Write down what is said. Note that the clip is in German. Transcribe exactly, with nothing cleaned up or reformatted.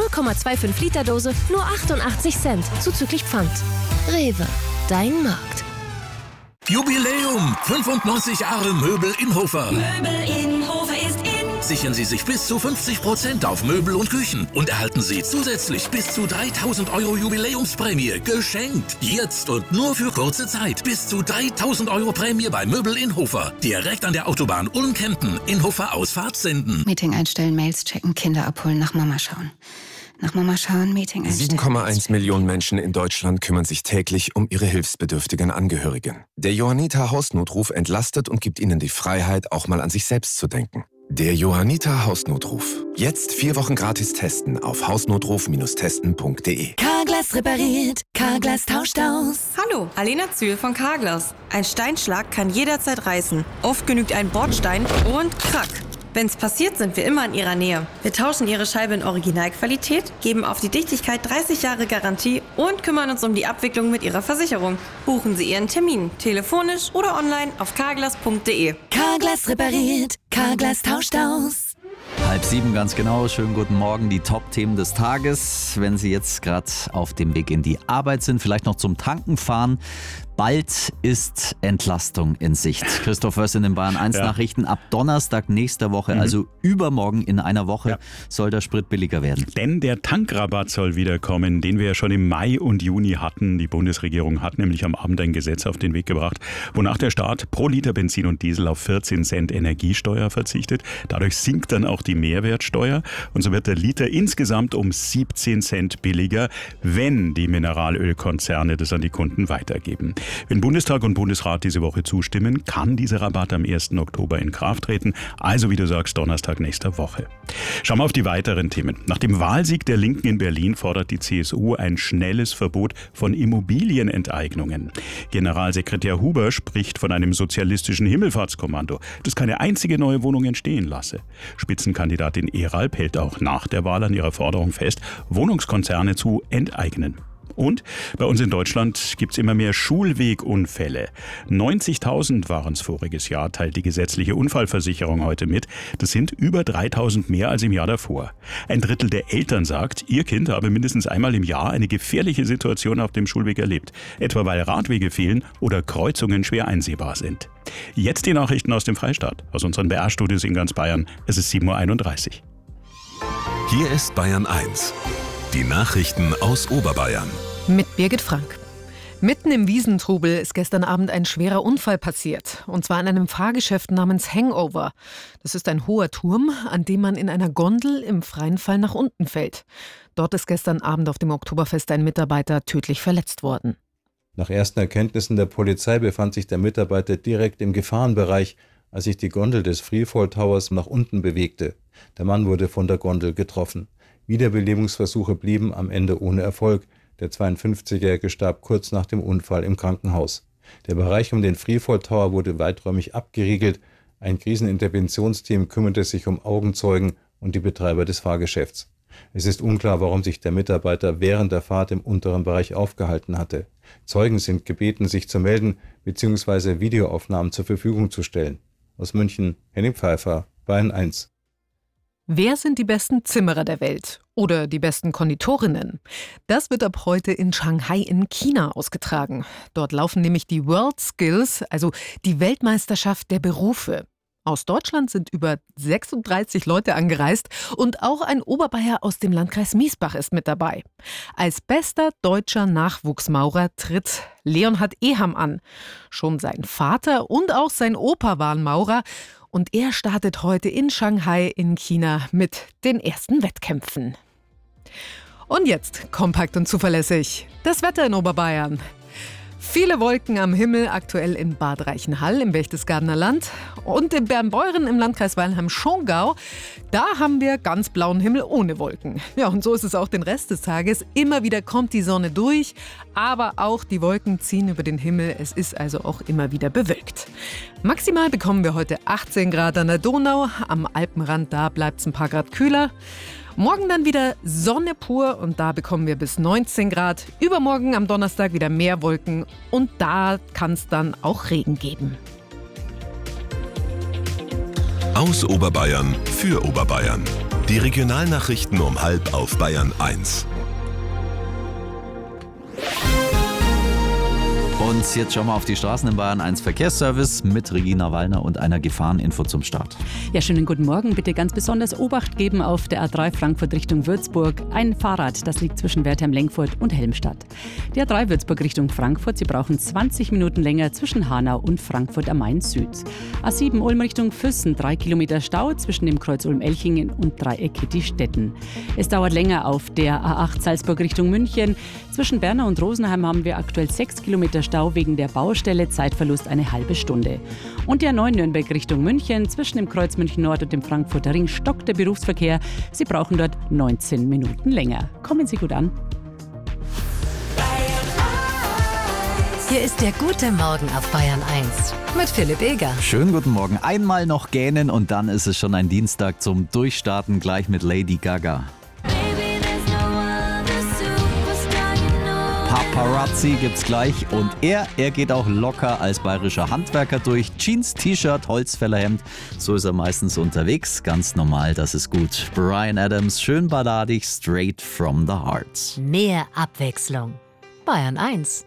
null Komma fünfundzwanzig Liter Dose nur achtundachtzig Cent, zuzüglich Pfand. Rewe, dein Markt. Jubiläum! fünfundneunzig Jahre Möbel Inhofer. Möbel Inhofer ist in. Sichern Sie sich bis zu fünfzig Prozent auf Möbel und Küchen und erhalten Sie zusätzlich bis zu dreitausend Euro Jubiläumsprämie geschenkt. Jetzt und nur für kurze Zeit. Bis zu dreitausend Euro Prämie bei Möbel Inhofer. Direkt an der Autobahn Ulm-Kempten. Inhofer Ausfahrt senden. Meeting einstellen, Mails checken, Kinder abholen, nach Mama schauen. Nach Mama schauen, Meeting einstellen. sieben Komma eins Millionen Menschen in Deutschland kümmern sich täglich um ihre hilfsbedürftigen Angehörigen. Der Johanniter Hausnotruf entlastet und gibt ihnen die Freiheit, auch mal an sich selbst zu denken. Der Johanniter Hausnotruf. Jetzt vier Wochen gratis testen auf hausnotruf testen punkt de. Carglass repariert, Carglass tauscht aus. Hallo, Alena Zühl von Carglass. Ein Steinschlag kann jederzeit reißen. Oft genügt ein Bordstein und krack. Wenn's passiert, sind wir immer in Ihrer Nähe. Wir tauschen Ihre Scheibe in Originalqualität, geben auf die Dichtigkeit dreißig Jahre Garantie und kümmern uns um die Abwicklung mit Ihrer Versicherung. Buchen Sie Ihren Termin, telefonisch oder online auf carglass punkt de. Carglass repariert, Carglass tauscht aus. Halb sieben ganz genau. Schönen guten Morgen. Die Top-Themen des Tages. Wenn Sie jetzt gerade auf dem Weg in die Arbeit sind, vielleicht noch zum Tanken fahren. Bald ist Entlastung in Sicht. Christoph Wöss in den Bayern eins ja. Nachrichten. Ab Donnerstag nächster Woche, mhm. also übermorgen in einer Woche, ja. soll der Sprit billiger werden. Denn der Tankrabatt soll wiederkommen, den wir ja schon im Mai und Juni hatten. Die Bundesregierung hat nämlich am Abend ein Gesetz auf den Weg gebracht, wonach der Staat pro Liter Benzin und Diesel auf vierzehn Cent Energiesteuer verzichtet. Dadurch sinkt dann auch die Mehrwertsteuer und so wird der Liter insgesamt um siebzehn Cent billiger, wenn die Mineralölkonzerne das an die Kunden weitergeben. Wenn Bundestag und Bundesrat diese Woche zustimmen, kann dieser Rabatt am ersten Oktober in Kraft treten. Also, wie du sagst, Donnerstag nächster Woche. Schauen wir auf die weiteren Themen. Nach dem Wahlsieg der Linken in Berlin fordert die C S U ein schnelles Verbot von Immobilienenteignungen. Generalsekretär Huber spricht von einem sozialistischen Himmelfahrtskommando, das keine einzige neue Wohnung entstehen lasse. Spitzenkandidatin Eralp hält auch nach der Wahl an ihrer Forderung fest, Wohnungskonzerne zu enteignen. Und bei uns in Deutschland gibt es immer mehr Schulwegunfälle. neunzigtausend waren es voriges Jahr, teilt die gesetzliche Unfallversicherung heute mit. Das sind über dreitausend mehr als im Jahr davor. Ein Drittel der Eltern sagt, ihr Kind habe mindestens einmal im Jahr eine gefährliche Situation auf dem Schulweg erlebt. Etwa weil Radwege fehlen oder Kreuzungen schwer einsehbar sind. Jetzt die Nachrichten aus dem Freistaat, aus unseren B R-Studios in ganz Bayern. Es ist sieben Uhr einunddreißig. Hier ist Bayern eins. Die Nachrichten aus Oberbayern. Mit Birgit Frank. Mitten im Wiesentrubel ist gestern Abend ein schwerer Unfall passiert. Und zwar in einem Fahrgeschäft namens Hangover. Das ist ein hoher Turm, an dem man in einer Gondel im freien Fall nach unten fällt. Dort ist gestern Abend auf dem Oktoberfest ein Mitarbeiter tödlich verletzt worden. Nach ersten Erkenntnissen der Polizei befand sich der Mitarbeiter direkt im Gefahrenbereich, als sich die Gondel des Freefall Towers nach unten bewegte. Der Mann wurde von der Gondel getroffen. Wiederbelebungsversuche blieben am Ende ohne Erfolg. Der zweiundfünfzigjährige starb kurz nach dem Unfall im Krankenhaus. Der Bereich um den Freefall Tower wurde weiträumig abgeriegelt. Ein Kriseninterventionsteam kümmerte sich um Augenzeugen und die Betreiber des Fahrgeschäfts. Es ist unklar, warum sich der Mitarbeiter während der Fahrt im unteren Bereich aufgehalten hatte. Zeugen sind gebeten, sich zu melden bzw. Videoaufnahmen zur Verfügung zu stellen. Aus München, Henning Pfeiffer, Bayern eins. Wer sind die besten Zimmerer der Welt? Oder die besten Konditorinnen? Das wird ab heute in Shanghai in China ausgetragen. Dort laufen nämlich die World Skills, also die Weltmeisterschaft der Berufe. Aus Deutschland sind über sechsunddreißig Leute angereist und auch ein Oberbayer aus dem Landkreis Miesbach ist mit dabei. Als bester deutscher Nachwuchsmaurer tritt Leonhard Eham an. Schon sein Vater und auch sein Opa waren Maurer. Und er startet heute in Shanghai in China mit den ersten Wettkämpfen. Und jetzt kompakt und zuverlässig das Wetter in Oberbayern. Viele Wolken am Himmel, aktuell in Bad Reichenhall im Berchtesgadener Land und in Bernbeuren im Landkreis Weilheim-Schongau. Da haben wir ganz blauen Himmel ohne Wolken. Ja, und so ist es auch den Rest des Tages. Immer wieder kommt die Sonne durch, aber auch die Wolken ziehen über den Himmel. Es ist also auch immer wieder bewölkt. Maximal bekommen wir heute achtzehn Grad an der Donau. Am Alpenrand, da bleibt es ein paar Grad kühler. Morgen dann wieder Sonne pur und da bekommen wir bis neunzehn Grad. Übermorgen am Donnerstag wieder mehr Wolken und da kann es dann auch Regen geben. Aus Oberbayern für Oberbayern. Die Regionalnachrichten um halb auf Bayern eins. Und jetzt schauen wir auf die Straßen in Bayern eins Verkehrsservice mit Regina Wallner und einer Gefahreninfo zum Start. Ja, schönen guten Morgen. Bitte ganz besonders Obacht geben auf der A drei Frankfurt Richtung Würzburg. Ein Fahrrad, das liegt zwischen Wertheim-Lenkfurt und Helmstadt. Die A drei Würzburg Richtung Frankfurt. Sie brauchen zwanzig Minuten länger zwischen Hanau und Frankfurt am Main Süd. A sieben Ulm Richtung Füssen. Drei Kilometer Stau zwischen dem Kreuz Ulm-Elchingen und Dreieck Kitty-Stetten. Es dauert länger auf der A acht Salzburg Richtung München. Zwischen Bernau und Rosenheim haben wir aktuell sechs Kilometer Stau wegen der Baustelle, Zeitverlust eine halbe Stunde. Und die A neun Nürnberg Richtung München, zwischen dem Kreuz München Nord und dem Frankfurter Ring stockt der Berufsverkehr. Sie brauchen dort neunzehn Minuten länger. Kommen Sie gut an. Hier ist der gute Morgen auf Bayern eins mit Philipp Eger. Schönen guten Morgen. Einmal noch gähnen und dann ist es schon ein Dienstag zum Durchstarten, gleich mit Lady Gaga. Paparazzi gibt's gleich und er, er geht auch locker als bayerischer Handwerker durch. Jeans, T-Shirt, Holzfällerhemd, so ist er meistens unterwegs. Ganz normal, das ist gut. Bryan Adams, schön balladig, straight from the heart. Mehr Abwechslung. Bayern eins.